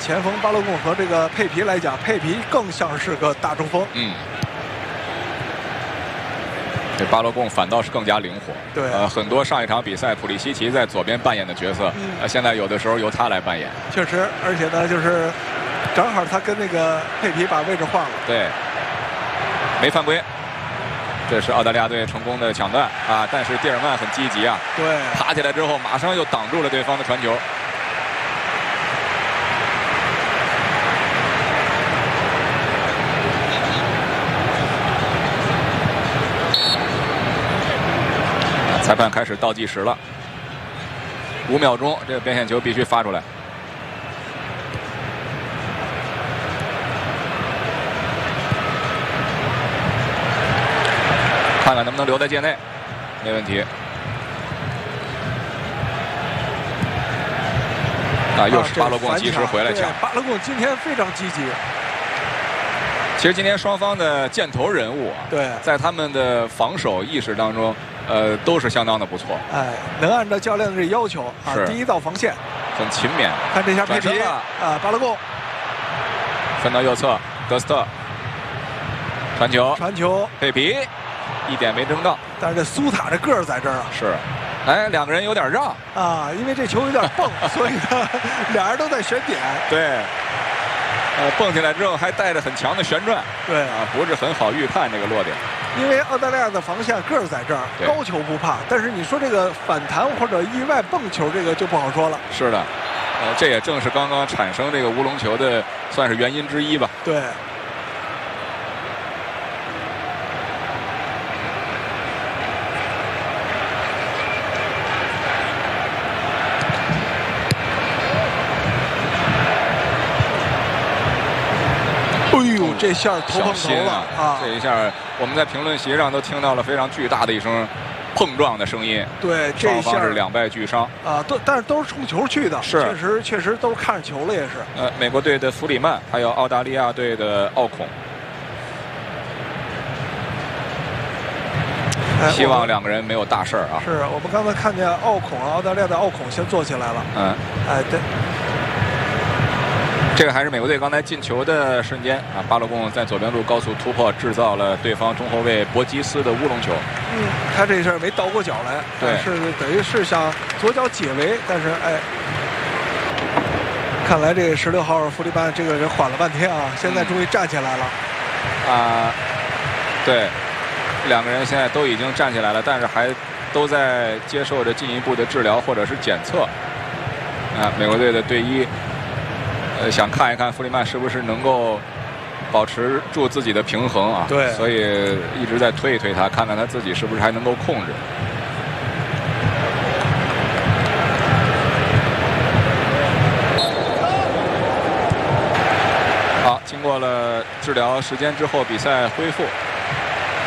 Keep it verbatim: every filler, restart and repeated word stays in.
前锋巴洛贡和这个佩皮来讲，佩皮更像是个大中锋。 嗯。 这巴洛贡反倒是更加灵活， 对， 呃，很多上一场比赛普利西奇在左边扮演的角色，嗯、呃，现在有的时候由他来扮演。 确实，而且呢，就是正好他跟那个佩皮把位置换了。 对，没犯规，这是澳大利亚队成功的抢断啊！但是蒂尔曼很积极啊， 对， 爬起来之后马上又挡住了对方的传球。 裁判开始倒计时了，五秒钟，这个边线球必须发出来。看看能不能留在界内，没问题。啊，又是巴洛贡及时回来抢。 巴洛贡今天非常积极。 其实今天双方的箭头人物啊， 对， 在他们的防守意识当中，呃，都是相当的不错。 哎，能按照教练的这要求啊，第一道防线， 很勤勉。 看这下佩皮啊，巴洛贡分到右侧，德斯特传球， 传球， 佩皮一点没争到， 但是这苏塔这个儿在这儿啊， 是，哎，两个人有点让啊，因为这球有点蹦，所以呢，俩人都在选点。 对。 呃，蹦起来之后还带着很强的旋转， 对啊，不是很好预判这个落点。 因为澳大利亚的防线个儿在这儿，高球不怕，但是你说这个反弹或者意外蹦球，这个就不好说了。 是的，呃，这也正是刚刚产生这个乌龙球的算是原因之一吧。 对。 这下头碰头了啊！ 这一下，我们在评论席上都听到了非常巨大的一声碰撞的声音。 对，这一下是两败俱伤啊！都但是都是冲球去的， 是确实确实都看着球了，也是。 呃，美国队的弗里曼，还有澳大利亚队的奥孔， 哎、 希望两个人没有大事儿啊。 是我们刚才看见奥孔，澳大利亚的奥孔先坐起来了。 嗯， 哎，对。 这个还是美国队刚才进球的瞬间啊！巴洛贡在左边路高速突破，制造了对方中后卫博基斯的乌龙球。 嗯，他这事儿没倒过脚来，但是等于是想左脚解围，但是哎，看来这个十六号弗里曼这个人缓了半天啊，现在终于站起来了。 啊、呃，对，两个人现在都已经站起来了，但是还都在接受着进一步的治疗或者是检测。啊，美国队的队医。 呃，想看一看弗里曼是不是能够保持住自己的平衡啊？ 对， 所以一直在推一推他，看看他自己是不是还能够控制。好，经过了治疗时间之后，比赛恢复。